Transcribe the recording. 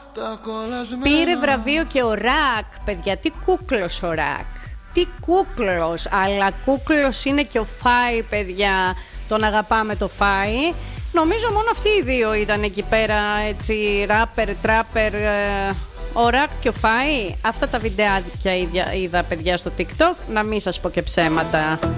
Πήρε βραβείο και ο Ρακ. Παιδιά, τι κούκλος ο Ρακ. Τι κούκλος. Αλλά κούκλος είναι και ο Φάι, παιδιά. Τον αγαπάμε το Φάι. Νομίζω μόνο αυτοί οι δύο ήταν εκεί πέρα, έτσι, ράπερ, τράπερ, ο Ρακ και ο Φάι. Αυτά τα βιντεάκια είδα, παιδιά, στο TikTok. Να μην σας πω και ψέματα.